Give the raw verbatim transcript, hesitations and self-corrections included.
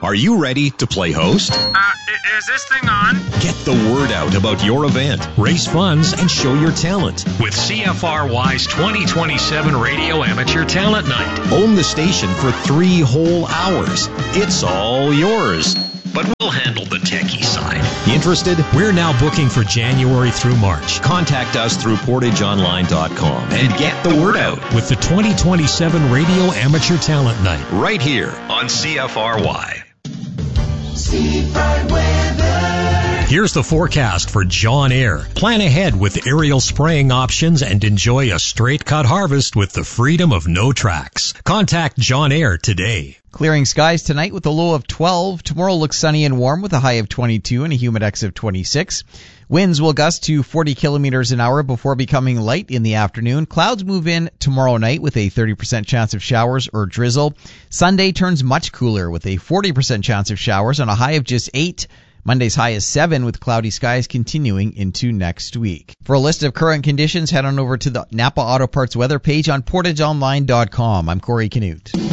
Are you ready to play host? Uh, is this thing on? Get the word out about your event, raise funds, and show your talent with C F R Y's twenty twenty-seven Radio Amateur Talent Night. Own the station for three whole hours. It's all yours. But we'll handle the techie side. Interested? We're now booking for January through March. Contact us through portage online dot com and get the word out with the twenty twenty-seven Radio Amateur Talent Night. Right here on C F R Y. Seafront weather. Here's the forecast for John Eyre. Plan ahead with aerial spraying options and enjoy a straight cut harvest with the freedom of no tracks. Contact John Eyre today. Clearing skies tonight with a low of twelve. Tomorrow looks sunny and warm with a high of twenty-two and a humidex of twenty-six. Winds will gust to forty kilometers an hour before becoming light in the afternoon. Clouds move in tomorrow night with a thirty percent chance of showers or drizzle. Sunday turns much cooler with a forty percent chance of showers and a high of just eight. Monday's high is seven with cloudy skies continuing into next week. For a list of current conditions, head on over to the Napa Auto Parts weather page on portage online dot com. I'm Corey Canute.